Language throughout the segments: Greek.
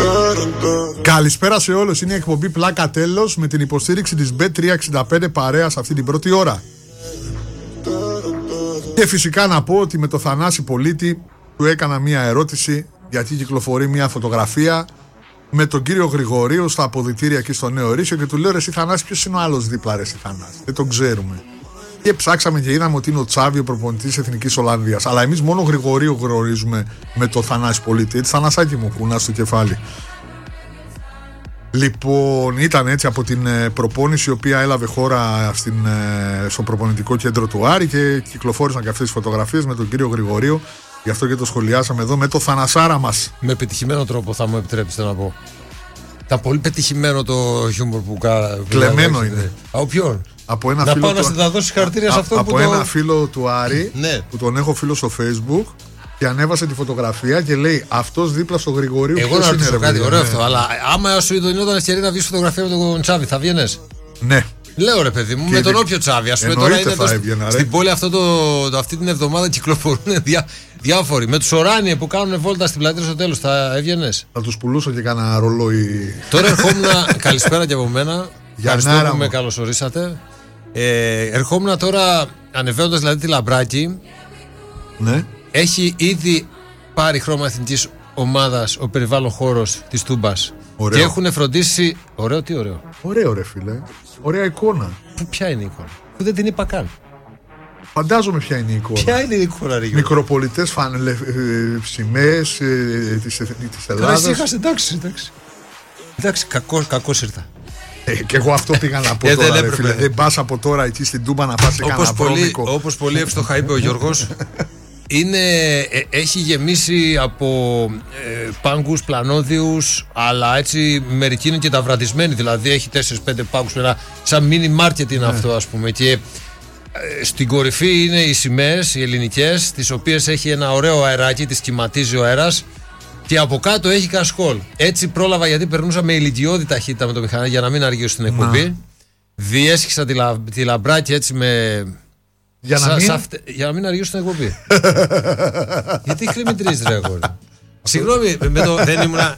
Καλησπέρα σε όλους. Είναι η εκπομπή Πλάκα Τέλος με την υποστήριξη της Bet365 παρέας αυτή την πρώτη ώρα. Και φυσικά να πω ότι με το Θανάση Πολίτη του έκανα μία ερώτηση, γιατί κυκλοφορεί μία φωτογραφία με τον κύριο Γρηγορίου στα αποδυτήρια εκεί στο Νέο Ρήσιο και του λέω: ρε εσύ Θανάση, ποιος είναι ο άλλος δίπλα, ρε εσύ Θανάση? Δεν τον ξέρουμε. Και ψάξαμε και είδαμε ότι είναι ο Τσάβη, ο προπονητής Εθνικής Ολλανδίας. Αλλά εμείς μόνο Γρηγορίου γνωρίζουμε με το Θανάση Πολίτη. Έτσι, Θανασάκι μου, κουνά στο κεφάλι. Λοιπόν, ήταν έτσι από την προπόνηση η οποία έλαβε χώρα στο προπονητικό κέντρο του Άρη και κυκλοφόρησαν και αυτές τις φωτογραφίες με τον κύριο Γρηγορίου. Γι' αυτό και το σχολιάσαμε εδώ με το Θανασάρα μας. Με πετυχημένο τρόπο, θα μου επιτρέψετε να πω. Ήταν πολύ πετυχημένο το χιούμορ που κάνει. Κλεμμένο είναι. Από ποιον? Από ένα να φίλο πάω να τα δώσει χαρακτήρια σε αυτό από που ένα φίλο του Άρη, ναι. Που τον έχω φίλο στο Facebook και ανέβασε τη φωτογραφία και λέει αυτός δίπλα στο Γρηγορίου. Εγώ να ρωτήσω κάτι, ωραίο αυτό. Αλλά άμα σου δινόταν ευκαιρία να βγει φωτογραφία με τον Τσάβη, θα βγαίνες? Ναι. Λέω ρε παιδί μου, με τον όποιο Τσάβη. Ας πούμε τώρα είναι στην πόλη αυτή την εβδομάδα κυκλοφορούν διάφοροι. Με τους Οράνιε που κάνουν βόλτα στην πλατεία στο τέλος, θα έβγαινες? Θα τους πουλούσω και κάνα ρολόι. Τώρα ερχόμουν. Καλησπέρα και από μένα. Ευχαριστώ που με καλωσορίσατε. Ερχόμουν τώρα ανεβαίνοντας δηλαδή τη Λαμπράκη. Ναι. Έχει ήδη πάρει χρώμα εθνικής ομάδας ο περιβάλλον χώρος της Τούμπας. Ωραίο. Και έχουν φροντίσει. Ωραίο, τι ωραίο. Ωραίο ρε φίλε. Ωραία εικόνα. Ποια είναι η εικόνα? Που δεν την είπα καν. Φαντάζομαι ποια είναι η εικόνα. Ποια είναι η εικόνα, ρε? Μικροπολιτές σημαίες της Ελλάδας. Εντάξει, κακώς ήρθα. Και εγώ αυτό πήγα να πω τώρα, ρε φίλε. Δεν πας από τώρα εκεί στην Τούμπα να πας σε κανένα βρώμικο. Όπως πολύ εύστοχα είπε ο Γιώργος, έχει γεμίσει από πάγκους, πλανόδιους, αλλά έτσι μερικοί είναι και ταυρατισμένοι. Δηλαδή έχει 4-5 πάγκους, σαν μίνι μάρκετ είναι αυτό, ας πούμε. Και στην κορυφή είναι οι σημαίες, οι ελληνικές, τις οποίες έχει ένα ωραίο αεράκι, τις κυματίζει ο αέρας. Και από κάτω έχει κασκόλ. Έτσι πρόλαβα, γιατί περνούσα με ηλικιώδη ταχύτητα με το μηχανάκι για να μην αργήσω στην εκπομπή. Διέσχισα τη Λαμπράκη έτσι με. Για να μην αργήσω στην εκπομπή. Γιατί χρημητρίζεις ρε αγόρι? Συγγνώμη, δεν ήμουνα.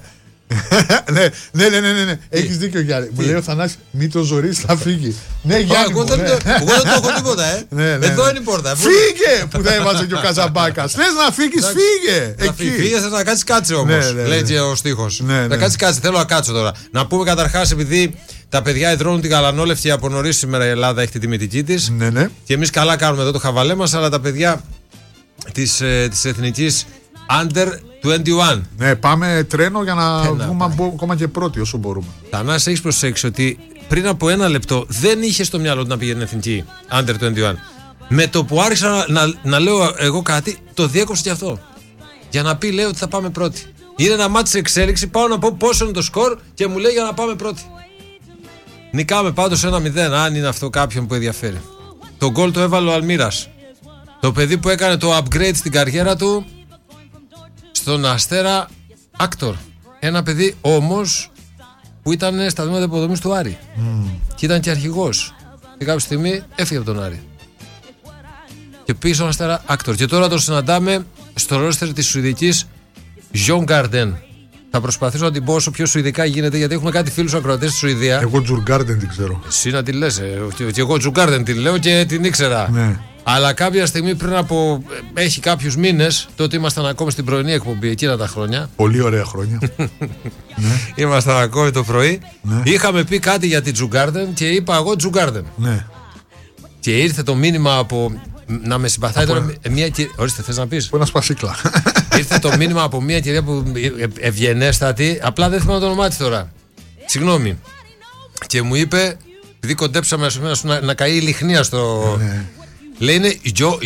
Ναι. Έχεις δίκιο Γιάννη. Μου λέει ο Θανάσης, μην το ζωρίσεις, θα φύγει. Ναι Γιάννη. Εγώ δεν το έχω τίποτα. Εδώ είναι η πόρτα. Φύγε που δεν έβαζε και ο Καζαμπάκας. Θες να φύγεις, φύγε. Φύγε, θες να κάτσεις, κάτσε όμως. Λέει και ο στίχος. Να κάτσεις, κάτσε. Θέλω να κάτσω τώρα. Να πούμε καταρχάς, επειδή τα παιδιά υδρώνουν την γαλανόλευκη από νωρίς σήμερα, η Ελλάδα έχει την τιμητική της. Και εμείς καλά κάνουμε εδώ το χαβαλέ μας, αλλά τα παιδιά της εθνικής Under 21. Ναι, πάμε τρένο για να βγούμε ακόμα και πρώτοι όσο μπορούμε. Θανάση, έχεις προσέξει ότι πριν από ένα λεπτό δεν είχε στο μυαλό του να πηγαίνει εθνική Under 21. Με το που άρχισα να λέω εγώ κάτι, το διέκοψε και αυτό. Για να πει, λέει ότι θα πάμε πρώτοι. Είναι ένα μάτι σε εξέλιξη. Πάω να πω πόσο είναι το σκορ και μου λέει για να πάμε πρώτοι. Νικάμε πάντως 1-0, αν είναι αυτό κάποιον που ενδιαφέρει. Το γκολ το έβαλε ο Αλμύρας. Το παιδί που έκανε το upgrade στην καριέρα του στον Αστέρα Άκτορ. Ένα παιδί όμως που ήταν στα βήματα υποδομής του Άρη. Και ήταν και αρχηγός. Και κάποια στιγμή έφυγε από τον Άρη. Και πήγε στον Αστέρα Άκτορ. Και τώρα τον συναντάμε στο ρόστερ της Σουηδικής Djurgården. Θα προσπαθήσω να την πω όσο πιο σουηδικά γίνεται, γιατί έχουμε κάτι φίλους ακροατές στη Σουηδία. Εγώ Djurgården την ξέρω. Εσύ να την λες. Και εγώ Djurgården την λέω και την ήξερα. Ναι. Αλλά κάποια στιγμή πριν από. Έχει κάποιους μήνες, τότε ήμασταν ακόμη στην πρωινή εκπομπή, εκείνα τα χρόνια. Πολύ ωραία χρόνια. Ναι. Ήμασταν ακόμη το πρωί. Ναι. Είχαμε πει κάτι για την Djurgården και είπα εγώ Djurgården. Ναι. Και ήρθε το μήνυμα από. Να με συμπαθάει τώρα μια κυρία. Ορίστε, θες να πεις? Από ένα σπασίκλα. Ήρθε το μήνυμα από μια κυρία που ευγενέστατη. Απλά δεν θυμάμαι το όνομά της τώρα. Συγγνώμη. Και μου είπε, επειδή κοντέψαμε να καεί η λιχνία στο. Ναι. Λέει είναι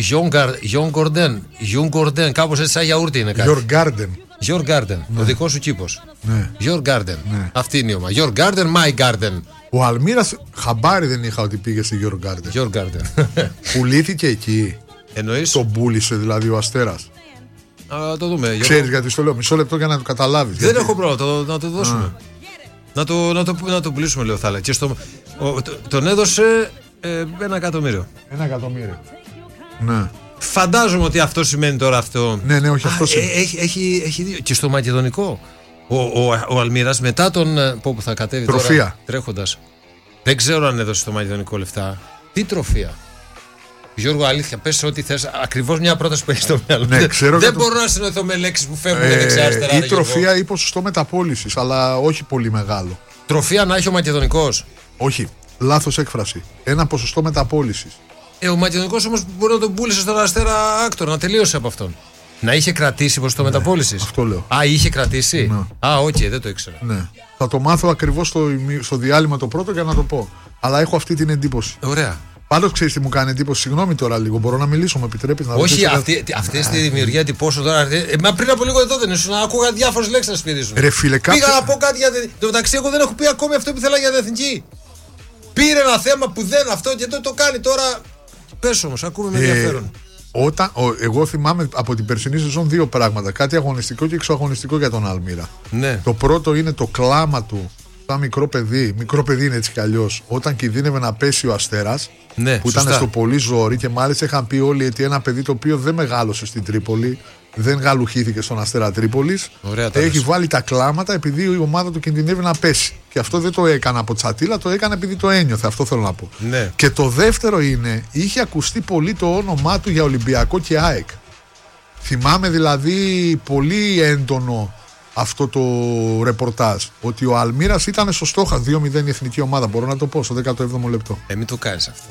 Djurgården, κάπως έτσι σαν γιαούρτι είναι κάτι. Djurgården, ο δικός σου κήπος. Djurgården, αυτή είναι η ομάδα. Djurgården, my garden. Ο Αλμύρας χαμπάρι δεν είχα ότι πήγε στη Djurgården. Πουλήθηκε εκεί. Εννοείς? Τον πούλησε δηλαδή ο Αστέρας. Να το δούμε. Ξέρεις γιατί στο λέω, μισό λεπτό για να το καταλάβεις. Δεν έχω πρόβλημα, να το δώσουμε. Να το πουλήσουμε, λέω θα λέει. Και τον έδωσε 1 εκατομμύριο. 1 εκατομμύριο. Ναι. Φαντάζομαι ότι αυτό σημαίνει τώρα αυτό. Ναι, όχι αυτό σημαίνει. Έχει δίκιο. Και στο μακεδονικό. Ο Αλμύρας μετά τον. Που θα κατέβει Τροφία. τώρα τρέχοντας. Δεν ξέρω αν έδωσε στο Μακεδονικό λεφτά. Τι τροφία. Γιώργο, αλήθεια, πες ό,τι θες. Ακριβώς μια πρόταση που έχει στο μυαλό. Ναι, δεν μπορώ να συνοηθώ με λέξεις που φεύγουν δεξιά-αριστερά. Ή τροφία ή ποσοστό μεταπώλησης, αλλά όχι πολύ μεγάλο. Τροφία να έχει ο Μακεδονικός. Όχι, λάθος έκφραση. Ένα ποσοστό μεταπώλησης. Ο Μακεδονικός όμως μπορεί να τον πούλησε στον Αστέρα Άκτορ, να τελείωσε από αυτόν. Να είχε κρατήσει ποσοστό μεταπώλησης. Αυτό λέω. Α, είχε κρατήσει. Ναι. Α, οκ, δεν το ήξερα. Ναι. Θα το μάθω ακριβώς στο διάλειμμα το πρώτο για να το πω. Αλλά έχω αυτή την εντύπωση. Ωραία. Πάντως ξέρεις τι μου κάνει εντύπωση. Συγγνώμη τώρα λίγο. Μπορώ να μιλήσω, με επιτρέπεις να Όχι, ρωτήσω? αυτή τη δημιουργία εντυπώσεων τώρα. Μα πριν από λίγο εδώ δεν ήσουν. Άκουγα διάφορες λέξεις να σφυρίζουν. Ρε φίλε, Πήγα να πω κάτι για την. Το μεταξύ, εγώ δεν έχω πει ακόμη αυτό που ήθελα για την εθνική. Πήρε ένα θέμα που δεν αυτό και το κάνει τώρα. Πες όμως, ακούμε με ενδιαφέρον. Εγώ θυμάμαι από την περσινή σεζόν δύο πράγματα. Κάτι αγωνιστικό και εξωαγωνιστικό για τον Αλμύρα. Ναι. Το πρώτο είναι το κλάμα του σαν μικρό παιδί. Μικρό παιδί είναι έτσι κι αλλιώς. Όταν κινδύνευε να πέσει ο Αστέρας. Ναι, που ήταν στο πολύ ζόρι και μάλιστα είχαν πει όλοι ότι ένα παιδί το οποίο δεν μεγάλωσε στην Τρίπολη, δεν γαλουχήθηκε στον Αστέρα Τρίπολης, έχει βάλει τα κλάματα επειδή η ομάδα του κινδυνεύει να πέσει. Και αυτό δεν το έκανε από τσατήλα, το έκανε επειδή το ένιωθε. Αυτό θέλω να πω. Ναι. Και το δεύτερο είναι, είχε ακουστεί πολύ το όνομά του για Ολυμπιακό και ΑΕΚ. Θυμάμαι δηλαδή πολύ έντονο αυτό το ρεπορτάζ. Ότι ο Αλμύρας ήταν στο στόχα 2-0 η εθνική ομάδα. Μπορώ να το πω στο 17ο λεπτό. Μην το κάνεις αυτό.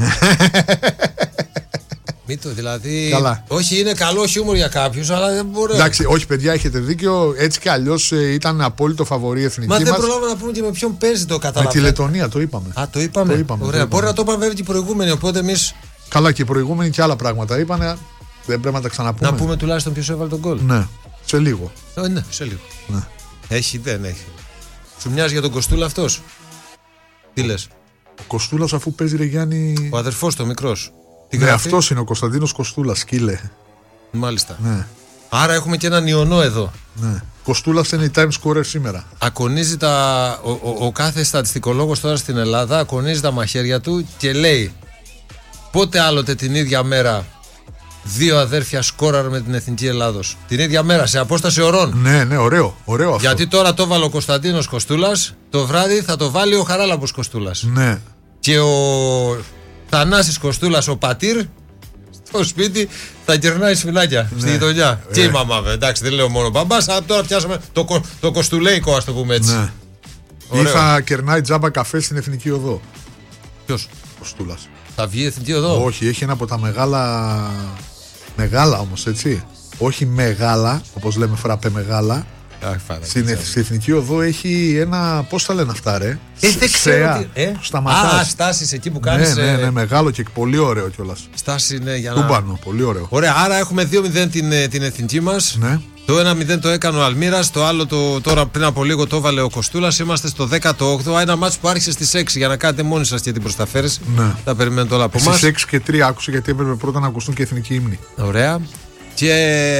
Μην το, δηλαδή. Καλά. Όχι, είναι καλό χιούμορ για κάποιους, αλλά δεν μπορεί. Εντάξει, όχι, παιδιά, έχετε δίκιο. Έτσι κι αλλιώς ήταν απόλυτο φαβορί η εθνική μας. Μα δεν προλάβαμε να πούμε και με ποιον παίζει το καταλαβαίνω. Με τη Λετωνία το είπαμε. Α, το είπαμε. Ωραία. Μπορεί να το είπαμε βέβαια και οι προηγούμενοι, οπότε εμείς. Καλά, και οι προηγούμενοι και άλλα πράγματα είπανε. Δεν πρέπει να τα ξαναπούμε. Να πούμε τουλάχιστον ποιος έβαλε τον γκολ. Ναι, σε λίγο. Ναι, σε λίγο. Ναι. Έχει, δεν έχει. Σου μοιάζει για τον Κοστούλα αυτός? Τι λες? Ο Κοστούλας, αφού παίζει, ρε Γιάννη. Ο αδερφός του, ο μικρός. Ναι, αυτός είναι ο Κωνσταντίνος Κοστούλας, σκύλε. Μάλιστα. Ναι. Άρα έχουμε και έναν Ιωνό εδώ. Ναι. Κοστούλας είναι η time scorer σήμερα. Ακονίζει ο κάθε στατιστικολόγος τώρα στην Ελλάδα, ακονίζει τα μαχαίρια του και λέει πότε άλλοτε την ίδια μέρα δύο αδέρφια σκόραραν με την Εθνική Ελλάδος. Την ίδια μέρα, σε απόσταση ωρών. Ναι, ωραίο αυτό. Γιατί τώρα το βάλει ο Κωνσταντίνος Κοστούλας, το βράδυ θα το βάλει ο Χαράλαμπος Κοστούλας. Ναι. Και ο Θανάσης Κοστούλας, ο πατήρ, στο σπίτι θα γυρνάει σφινάκια στη γειτονιά. Και η μαμά, εντάξει, δεν λέω μόνο μπαμπάς, αλλά τώρα πιάσαμε το κοστουλέικο, ας το πούμε έτσι. Ναι. Ή θα κερνάει τζάμπα καφέ στην Εθνική Οδό. Ποιος? Κοστούλας. Θα βγει η Εθνική Οδό? Όχι, έχει ένα από τα μεγάλα. Μεγάλα όμως, έτσι. Όχι μεγάλα, όπως λέμε φραπέ μεγάλα. Στην Εθνική Οδό έχει ένα. Πώς τα λένε αυτά, ρε? Δεν ξέρω. Σταματάς. Α, στάσεις εκεί που κάνεις. Ναι, μεγάλο και πολύ ωραίο κιόλας. Στάση, ναι, για να. Τούμπανο, πολύ ωραίο. Ωραία, άρα έχουμε 2-0 την εθνική μας. Ναι. Το 1-0 το έκανε ο Αλμύρας, το άλλο τώρα πριν από λίγο το έβαλε ο Κοστούλας. Είμαστε στο 18ο. Ένα μάτς που άρχισε στις 6 για να κάνετε μόνοι σας και την προσταφέρεση. Ναι. Τα περιμένετε όλα από εμάς. Στις 6 και 3 άκουσε, γιατί έπρεπε πρώτα να ακουστούν και εθνικοί ύμνοι. Ωραία. Και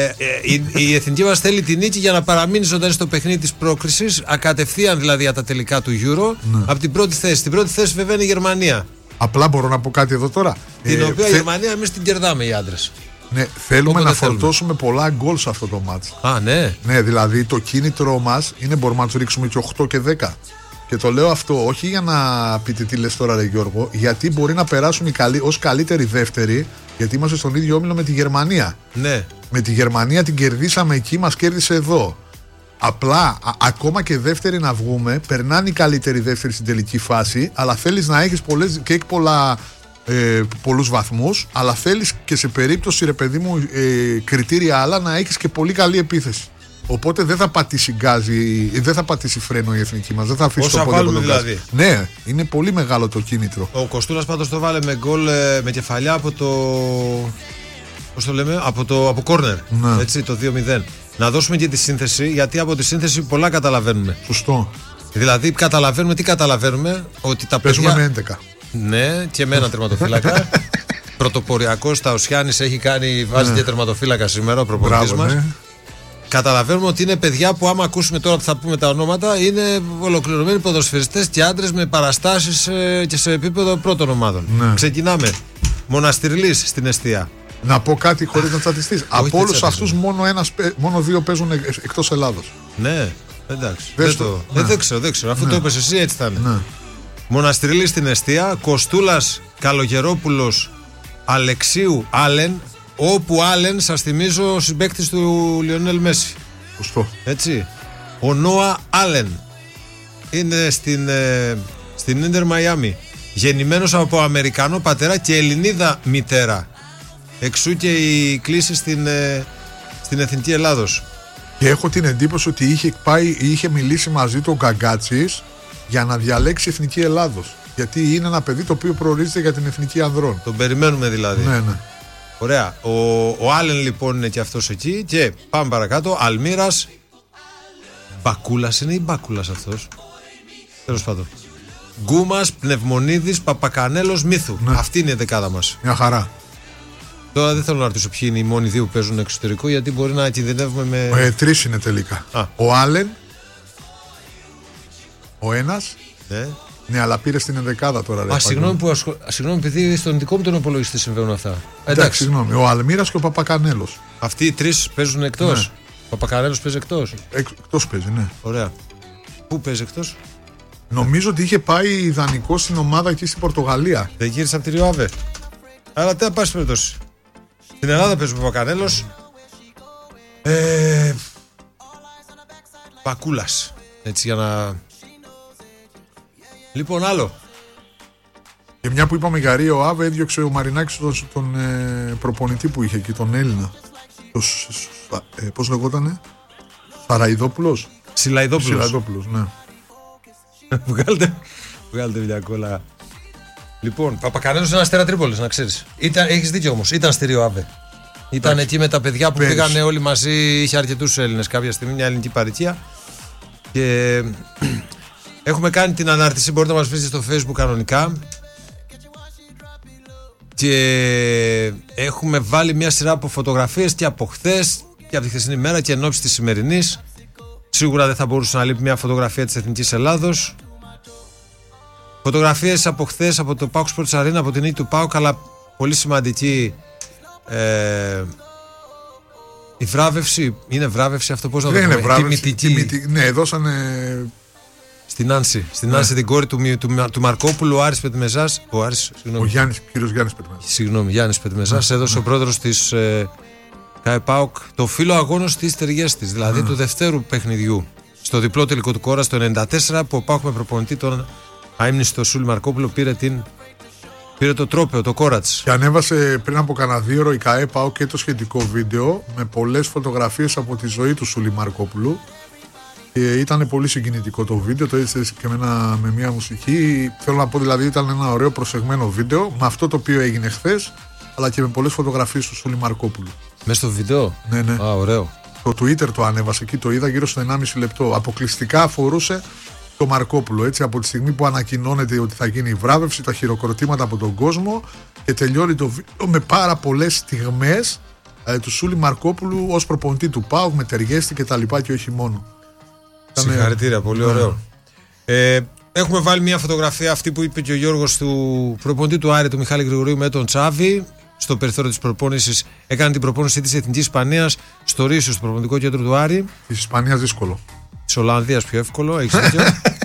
η εθνική μας θέλει την νίκη για να παραμείνει ζωντανή στο παιχνίδι της πρόκρισης, ακατευθείαν δηλαδή για τα τελικά του Euro, από την πρώτη θέση. Την πρώτη θέση βέβαια είναι η Γερμανία. Απλά μπορώ να πω κάτι εδώ τώρα. Την οποία η Γερμανία εμείς την κερδάμε οι άντρες. Ναι, θέλουμε να φορτώσουμε πολλά γκολ σε αυτό το μάτς. Α, ναι. Ναι, δηλαδή το κίνητρό μας είναι μπορούμε να του ρίξουμε και 8 και 10. Και το λέω αυτό όχι για να πείτε τι λες τώρα, ρε Γιώργο, γιατί μπορεί να περάσουν ως καλύτερη δεύτερη, γιατί είμαστε στον ίδιο όμιλο με τη Γερμανία. Ναι. Με τη Γερμανία την κερδίσαμε εκεί, μας κέρδισε εδώ. Απλά, ακόμα και δεύτερη να βγούμε, περνάνε οι καλύτεροι δεύτεροι στην τελική φάση, αλλά θέλεις να έχεις πολλούς βαθμούς, αλλά θέλεις και σε περίπτωση, ρε παιδί μου, κριτήρια άλλα, να έχεις και πολύ καλή επίθεση. Οπότε δεν θα πατήσει γκάζι, δεν θα πατήσει φρένο η εθνική μας, δεν θα αφήσει το πόδι από τον γκάζι. Δηλαδή. Ναι, είναι πολύ μεγάλο το κίνητρο. Ο Κοστούλας πάντως το βάλε με γκολ με κεφαλιά από το. Πώς το λέμε, από κόρνερ. Ναι. Έτσι, το 2-0. Να δώσουμε και τη σύνθεση, γιατί από τη σύνθεση πολλά καταλαβαίνουμε. Σωστό. Δηλαδή, τι καταλαβαίνουμε, ότι τα παίζουμε παιδιά. Με 11. Ναι, και με έναν τερματοφύλακα. Πρωτοποριακός Ταουσιάνης έχει βάζει και τερματοφύλακα σήμερα ο προπονητής μας. Ναι. Καταλαβαίνουμε ότι είναι παιδιά που, άμα ακούσουμε τώρα που θα πούμε τα ονόματα, είναι ολοκληρωμένοι ποδοσφαιριστές και άντρες με παραστάσεις και σε επίπεδο πρώτων ομάδων. Ναι. Ξεκινάμε. Μοναστηρλής στην εστία. Να πω κάτι χωρίς να τσατιστείς. Από όλους αυτούς μόνο 2 παίζουν εκτός Ελλάδος. Ναι. Εντάξει. Δεν ξέρω. Αφού το είπες εσύ, έτσι θα είναι. Ναι. Μοναστηρίλη στην Εστία, Κοστούλας Καλογερόπουλος Αλεξίου Άλεν, όπου Άλεν, σας θυμίζω, συμπαίκτης του Λιονέλ Μέση. Σωστό. Έτσι. Ο Νόα Άλεν είναι στην Ίντερ Μαϊάμι. Γεννημένος από Αμερικανό πατέρα και Ελληνίδα μητέρα. Εξού και η κλήση στην Εθνική Ελλάδος. Και έχω την εντύπωση ότι είχε μιλήσει μαζί του ο Γκαγκάτσης για να διαλέξει Εθνική Ελλάδος. Γιατί είναι ένα παιδί το οποίο προορίζεται για την Εθνική Ανδρών. Τον περιμένουμε δηλαδή. Ναι. Ωραία. Ο Άλεν λοιπόν είναι και αυτός εκεί. Και πάμε παρακάτω. Αλμύρας. Μπακούλας είναι ή Μπάκουλας αυτός? Τέλος πάντων. Γκούμας, Πνευμονίδης, Παπακανέλος, Μύθου. Ναι. Αυτή είναι η δεκάδα μας. Μια χαρά. Τώρα δεν θέλω να ρωτήσω ποιοι είναι οι μόνοι δύο που παίζουν εξωτερικό, γιατί μπορεί να κινδυνεύουμε με. 3 είναι τελικά. Ο Άλεν, ο ένας. Ναι. Ναι, αλλά πήρε στην ενδεκάδα τώρα. Συγγνώμη, επειδή στον δικό μου τον υπολογιστή συμβαίνουν αυτά. Εντάξει, συγγνώμη. Ο Αλμύρας και ο Παπακανέλος. Αυτοί οι τρεις παίζουν εκτός. Ναι. Ο Παπακανέλος παίζει εκτός. Εκτός παίζει, ναι. Ωραία. Πού παίζει εκτός? Νομίζω ότι είχε πάει ιδανικό στην ομάδα εκεί στην Πορτογαλία. Δεν γύρισε από τη Ριοάβε. Αλλά τι θα πάση περιπτώσει. Στην Ελλάδα παίζει ο Παπακανέλος. Μπακούλας. Έτσι για να. Λοιπόν, άλλο. Και μια που είπαμε για Ρίο Άβε, έδιωξε ο Μαρινάκης τον προπονητή που είχε εκεί, τον Έλληνα. Πώς λεγότανε? Σαραϊδόπουλος. Σιλαϊδόπουλος, ναι. Βγάλτε μια κόλλα. Λοιπόν, Παπακανέλος είναι Αστέρα Τρίπολης, να ξέρεις. Έχεις δίκιο όμως, ήταν στη Ρίο Άβε. Ήταν εκεί με τα παιδιά που πήγανε όλοι μαζί, είχε αρκετούς Έλληνες κάποια στιγμή, μια ελληνική παροικία. Και έχουμε κάνει την ανάρτηση, μπορείτε να μας βρείτε στο Facebook κανονικά. Και έχουμε βάλει μια σειρά από φωτογραφίες και από χθες και από τη χθεσινή μέρα και εν ώψη της σημερινής. Σίγουρα δεν θα μπορούσε να λείπει μια φωτογραφία της Εθνικής Ελλάδος. Φωτογραφίες από χθες από το PAOK Sports Arena, από την νίκη του PAOK, αλλά πολύ σημαντική η βράβευση. Είναι βράβευση αυτό, πώς να το πούμε? Τιμητική. Ναι, δώσανε. Στην Άνση, την κόρη του Μαρκόπουλου, ο Άρης Πετμεζάς. Ο κύριος Γιάννης Πετμεζάς. Συγγνώμη, Γιάννης Πετμεζάς. Έδωσε ο πρόεδρος της ΚΑΕΠΑΟΚ το φύλλο αγώνος της ταιριές της, δηλαδή του δευτέρου παιχνιδιού. Στο διπλό τελικό του Κόρας το 1994, που ο ΠΑΟΚ με προπονητή τον αείμνηστο Σούλη Μαρκόπουλο πήρε το τρόπαιο, το Κόρατς. Και ανέβασε πριν από κανένα 2 ώρες η ΚΑΕΠΑΟΚ και το σχετικό βίντεο με πολλές φωτογραφίες από τη ζωή του Σούλη Μαρκόπουλου. Και ήταν πολύ συγκινητικό το βίντεο, το έδειξε και με μια μουσική. Θέλω να πω δηλαδή ήταν ένα ωραίο προσεγμένο βίντεο με αυτό το οποίο έγινε χθες, αλλά και με πολλές φωτογραφίες του Σούλη Μαρκόπουλου. Μέσα στο βίντεο? Ναι. Α, ωραίο. Το Twitter το ανέβασε εκεί, το είδα γύρω στο 1,5 λεπτό. Αποκλειστικά αφορούσε το Μαρκόπουλο. Έτσι, από τη στιγμή που ανακοινώνεται ότι θα γίνει η βράβευση, τα χειροκροτήματα από τον κόσμο, και τελειώνει το βίντεο με πάρα πολλές στιγμές του Σούλη Μαρκόπουλου ως προπονητή του ΠΑΟΚ, με ταιριέστη και τα λοιπά, και όχι μόνο. Συγχαρητήρια, πολύ ωραίο. Έχουμε βάλει μια φωτογραφία, αυτή που είπε και ο Γιώργος, του προπονητή του Άρη, του Μιχάλη Γρηγορίου, με τον Τσάβη. Στο περιθώριο της προπόνησης έκανε την προπόνηση της Εθνικής Ισπανίας στο Ρήσιο, στο προπονητικό κέντρο του Άρη. Της Ισπανίας δύσκολο. Της Ολλανδίας πιο εύκολο, έχεις δίκιο.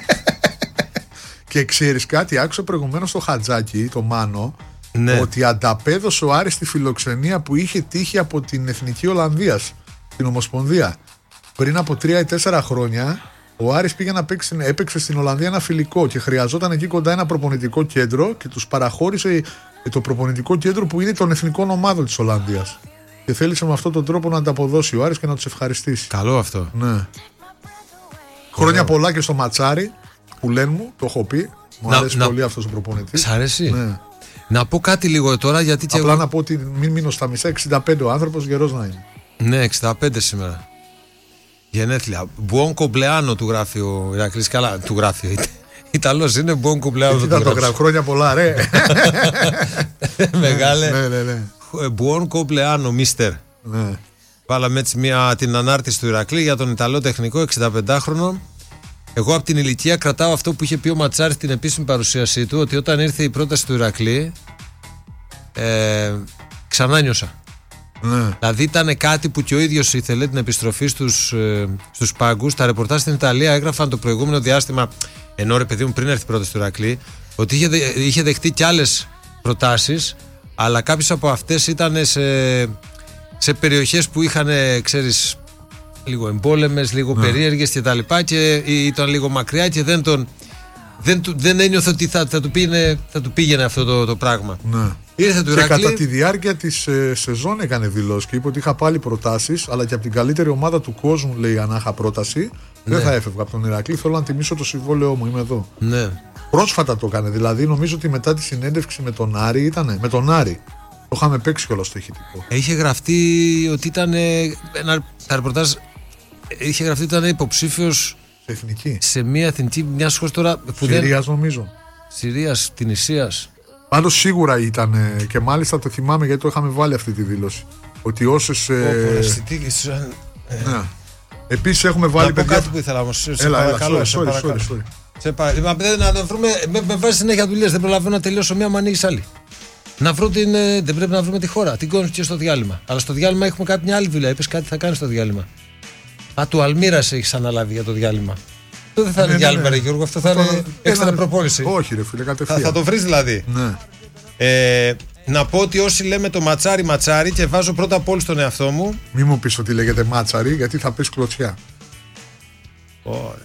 Και ξέρεις κάτι, άκουσα προηγουμένως στο Χατζάκι, το Μάνο, ναι, ότι ανταπέδωσε ο Άρης τη φιλοξενία που είχε τύχει από την Εθνική Ολλανδίας, την Ομοσπονδία. Πριν από 3 ή 4 χρόνια, ο Άρης πήγε να έπαιξε στην Ολλανδία ένα φιλικό και χρειαζόταν εκεί κοντά ένα προπονητικό κέντρο και τους παραχώρησε το προπονητικό κέντρο που είναι των εθνικών ομάδων της Ολλανδίας. Και θέλησε με αυτόν τον τρόπο να ανταποδώσει ο Άρης και να τους ευχαριστήσει. Καλό αυτό. Ναι. Χρόνια πολλά και στο Ματσάρι, που λένε μου, το έχω πει. Μου αρέσει πολύ αυτός ο προπονητής. Σ' αρέσει? Ναι. Να πω κάτι λίγο τώρα, γιατί και απλά να πω ότι μην μείνω στα μισά, 65 ο άνθρωπος, γερός να είναι. Ναι, 65 σήμερα. Γενέθλια. Buon compleanno του γράφει ο Ηρακλής. Καλά, του γράφει. Ιταλός είναι, buon compleanno. Κοίτα το γράφει. Χρόνια πολλά, ρε. Μεγάλε. Ναι. Buon compleanno, mister. Ναι. Βάλαμε έτσι την ανάρτηση του Ηρακλή για τον Ιταλό τεχνικό, 65χρονο. Εγώ από την ηλικία κρατάω αυτό που είχε πει ο Ματσάρης στην επίσημη παρουσίασή του, ότι όταν ήρθε η πρόταση του Ηρακλή, ξανά νιώσα. Ναι. Δηλαδή ήταν κάτι που και ο ίδιος ήθελε, την επιστροφή στους πάγκους. Τα ρεπορτάζ στην Ιταλία έγραφαν το προηγούμενο διάστημα, ενώ ρε παιδί μου πριν έρθει πρώτα στο Ηρακλή, ότι είχε δεχτεί κι άλλες προτάσεις, αλλά κάποιες από αυτές ήταν σε περιοχές που είχαν, ξέρεις, λίγο εμπόλεμες, λίγο περίεργες και τα λοιπά, και ήταν λίγο μακριά και δεν ένιωθε ότι θα του πήγαινε αυτό το πράγμα. Ναι. Ήρθε του και Ηρακλή. κατά τη διάρκεια της σεζόν έκανε δηλώσεις και είπε ότι είχα πάλι προτάσεις, αλλά και από την καλύτερη ομάδα του κόσμου, λέει, αν είχα πρόταση, δεν θα έφευγα από τον Ηρακλή. Θέλω να τιμήσω το συμβόλαιό μου, είμαι εδώ. Ναι. Πρόσφατα το έκανε, δηλαδή νομίζω ότι μετά τη συνέντευξη με τον Άρη ήτανε. Με τον Άρη. Το είχαμε παίξει κιόλας στο ηχητικό. Είχε γραφτεί ότι ήταν. Τα ρεπορτάζ είχε γραφτεί ότι ήταν υποψήφιος Σε εθνική. σε μια εθνική μιας χώρας τώρα. Συρίας νομίζω. Συρίας, Τινησίας. Πάντως σίγουρα ήταν, και μάλιστα το θυμάμαι γιατί το είχαμε βάλει αυτή τη δήλωση. Ότι όσες. Ναι. Επίσης έχουμε βάλει Να πω παιδιά. κάτι που ήθελα όμως. Σε Έλα, παρακαλώ. sorry. Να το βρούμε. Με βάζει συνέχεια δουλειές. Δεν προλαβαίνω να τελειώσω μία, μου ανοίγεις άλλη. Να βρω δεν πρέπει να βρούμε τη χώρα. Την κόνη και στο διάλειμμα. Αλλά στο διάλειμμα έχουμε κάποια άλλη δουλειά. Είπες κάτι θα κάνει στο διάλειμμα. Του Αλμύρας έχεις αναλάβει για το διάλειμμα. Αυτό δεν θα είναι διάλειμμα, ρε Γιώργο. Αυτό θα είναι έξτρα προπόνηση. Όχι, ρε φίλε, κατευθείαν. Θα το βρεις δηλαδή. Ναι. Να πω ότι όσοι λέμε το ματσάρι και βάζω πρώτα απ' όλου στον εαυτό μου. Μη μου πεις ότι λέγεται μάτσαρι, γιατί θα πεις κλωτσιά. Ωραία.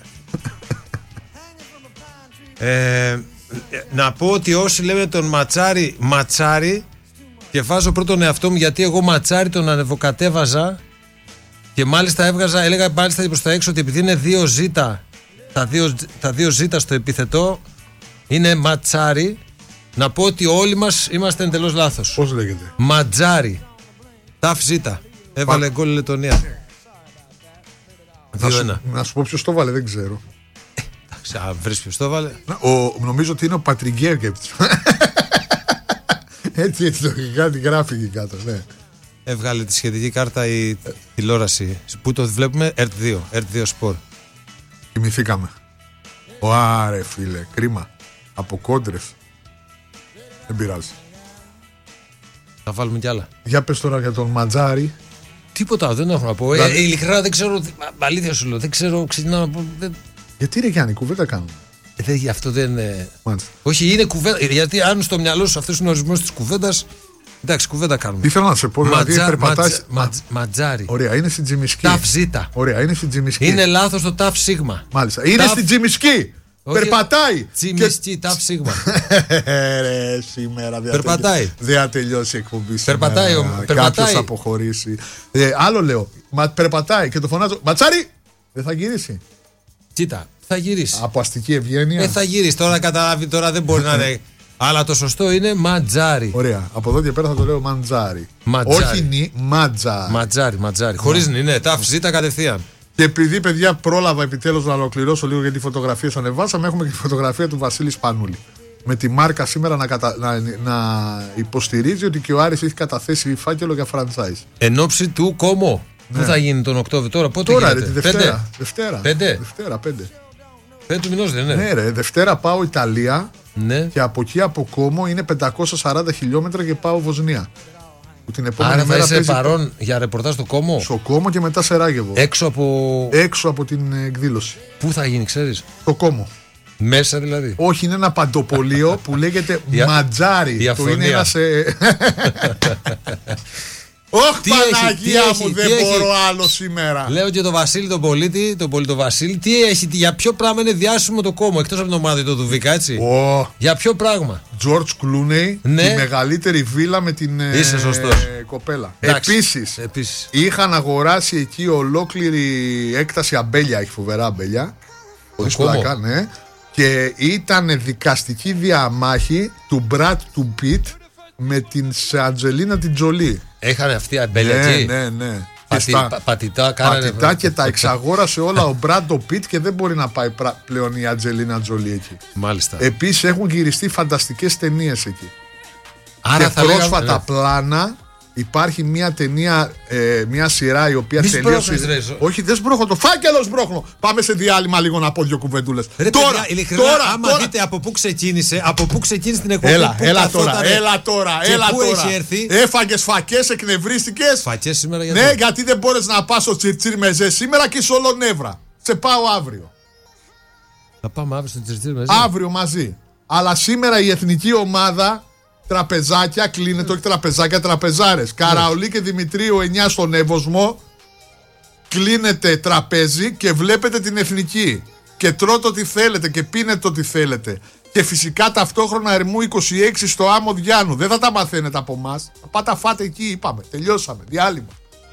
Να πω ότι όσοι λέμε τον ματσάρι και βάζω πρώτον τον εαυτό μου, γιατί εγώ ματσάρι τον ανεβοκατέβαζα και μάλιστα έλεγα μάλιστα προς τα έξω ότι επειδή είναι 2 ζήτα, τα 2 ζήτα στο επιθετό είναι ματσάρι. Να πω ότι όλοι μας είμαστε εντελώς λάθος. Πώς λέγεται? Ματζάρι. Ταφ ζήτα. Έβαλε γκολ η Λετωνία. 2-1. Να σου πω ποιος το βάλε, δεν ξέρω. Αν βρεις ποιος το βάλε. Νομίζω ότι είναι ο Πατριγκέρκεπτς. έτσι το κάτι γράφει εκεί κάτω, ναι. Έβγαλε τη σχετική κάρτα η τηλεόραση. Πού το βλέπουμε? RT2 Sport. Κοιμηθήκαμε. Άρε φίλε, κρίμα. Από κόντρες. Δεν πειράζει. Θα βάλουμε κι άλλα. Για πες τώρα για τον Ματζάρι. Τίποτα, δεν έχω να πω. Ειλικρινά δεν ξέρω. Αλήθεια σου λέω. Δεν ξέρω. Ξεκινάω να πω. Γιατί ρε Γιάννη, κουβέντα κάνουμε. Γι' αυτό δεν. Μάλιστα. Όχι, είναι κουβέντα. Γιατί αν στο μυαλό σου αυτό είναι ο ορισμός της κουβέντας. Εντάξει, κουβέντα κάνουμε. Τι θέλω να σε πω, δηλαδή περπατάς. Ματζάρι. Ωραία, είναι στην Τζιμισκή. Ταφ ζήτα. Ωραία, είναι στην Τζιμισκή. Είναι λάθος το ταφ σίγμα. Μάλιστα. Είναι στην Τζιμισκή. Περπατάει. Τζιμισκή, ταφ σίγμα. Ρε, σήμερα περπατάει. Δεν θα τελειώσει η εκπομπή. Περπατάει. Κάποιος θα αποχωρήσει. Άλλο λέω. Περπατάει και το φωνάζω. Ματσάρι! Δεν θα γυρίσει. Κοίτα, θα γυρίσει. Από αστική ευγένεια. Θα γυρίσει. Τώρα καταλάβει, τώρα δεν μπορεί να είναι. Αλλά το σωστό είναι ματζάρι. Ωραία. Από εδώ και πέρα θα το λέω μαντζάρι. Όχι νι, ματζάρι. Ματζάρι. Χωρίς νι, ναι. Ταφ ζήτα κατευθείαν. Και επειδή, παιδιά, πρόλαβα επιτέλους να ολοκληρώσω λίγο, γιατί φωτογραφίες ανεβάσαμε, έχουμε και τη φωτογραφία του Βασίλη Σπανούλη. Με τη μάρκα σήμερα να υποστηρίζει ότι και ο Άρης έχει καταθέσει φάκελο για franchise. Εν ώψη του Κόμο. Ναι. Πού θα γίνει τον Οκτώβριο τώρα, πότε τώρα, γίνεται? Ρε, τη Δευτέρα. 5. 5 του μηνός δεν είναι? Ναι, ρε, Δευτέρα πάω Ιταλία, ναι. Και από εκεί από Κόμο είναι 540 χιλιόμετρα και πάω Βοσνία. Την άρα θα είσαι παρόν για ρεπορτάζ στο Κόμο. Στο Κόμο και μετά Σεράγεβο. Έξω από την εκδήλωση. Πού θα γίνει, ξέρεις? Στο Κόμο. Μέσα δηλαδή? Όχι, είναι ένα παντοπολείο που λέγεται Ματζάρι. Το είναι ένα. Όχι, Παναγία μου, δεν μπορώ άλλο σήμερα. Λέω και το Βασίλη, τον πολίτη, Βασίλη, τι έχει, για ποιο πράγμα είναι διάσημο το Κόμο, εκτός από το μάτι του Δουβίκα, έτσι. Για ποιο πράγμα? George Clooney, ναι. Τη μεγαλύτερη βίλα με την κοπέλα. Επίσης, είχαν αγοράσει εκεί ολόκληρη έκταση αμπέλια, έχει φοβερά αμπέλια. Χωρίς πλάκα, ναι. Και ήταν δικαστική διαμάχη του Brad του Pitt με την Αντζελίνα την Τζολί. Έχανε αυτή αμπέλια εκεί. Ναι. Πατητά και τα εξαγόρασε όλα ο Μπράντο Πιτ και δεν μπορεί να πάει πλέον η Αντζελίνα Τζολί εκεί. Μάλιστα. Επίσης έχουν γυριστεί φανταστικές ταινίες εκεί. Άρα και πρόσφατα πλάνα Υπάρχει μια ταινία, μια σειρά η οποία τελείωσε. Όχι, δεν σμπρώχνω το φάκελο, σμπρώχνω. Πάμε σε διάλειμμα λίγο να πω δύο κουβεντούλες. Τώρα, άμα δείτε από πού ξεκίνησε την εκπομπή. Έλα τώρα. Έχει έρθει. Έφαγες φακές, εκνευρίστηκες. Φακές σήμερα γιατί. Ναι, γιατί δεν μπόρεσες να πας στο Τσιρτσίρ Μεζέ σήμερα και είσαι όλο νεύρα. Σε πάω αύριο. Θα πάμε αύριο στο Τσιρτσίρ Μεζέ. Αύριο μαζί. Αλλά σήμερα η εθνική ομάδα. Τραπεζάκια κλείνεται, όχι τραπεζάκια, τραπεζάρες. Καραολί και Δημητρίου 9 στον Εύωσμο. Κλείνεται τραπέζι και βλέπετε την εθνική. Και τρώτε ό,τι θέλετε και πίνετε ό,τι θέλετε. Και φυσικά ταυτόχρονα Ερμού 26 στο Άμμο Διάνου. Δεν θα τα μαθαίνετε από εμάς. Πάτε φάτε εκεί, είπαμε. Τελειώσαμε. Διάλειμμα.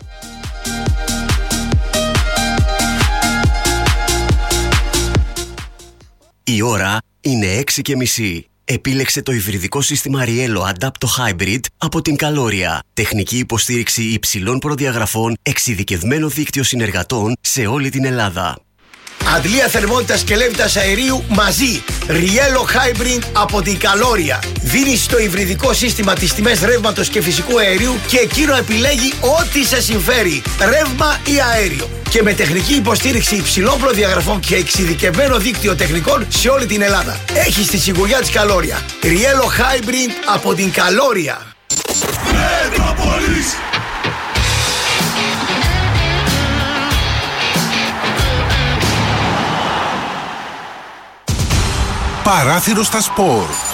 Η ώρα είναι 6:30. Επίλεξε το υβριδικό σύστημα Riello Adapto Hybrid από την Καλόρια. Τεχνική υποστήριξη υψηλών προδιαγραφών, εξειδικευμένο δίκτυο συνεργατών σε όλη την Ελλάδα. Αντλία θερμότητας και λέβητας αερίου μαζί. Riello Hybrid από την Καλόρια. Δίνει στο υβριδικό σύστημα τις τιμές ρεύματος και φυσικού αερίου και εκείνο επιλέγει ό,τι σε συμφέρει. Ρεύμα ή αέριο. Και με τεχνική υποστήριξη υψηλών προδιαγραφών και εξειδικευμένο δίκτυο τεχνικών σε όλη την Ελλάδα. Έχει τη σιγουριά της Καλόρια. Riello Hybrid από την Καλόρια. Παράθυρο στα σπορ.